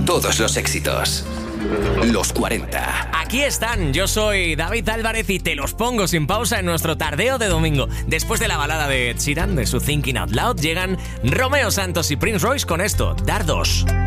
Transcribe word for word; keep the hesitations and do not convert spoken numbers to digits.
Todos los éxitos. Los cuarenta. Aquí están, yo soy David Álvarez y te los pongo sin pausa en nuestro tardeo de domingo. Después de la balada de Ed Sheeran, de su Thinking Out Loud, llegan Romeo Santos y Prince Royce con esto, Dardos.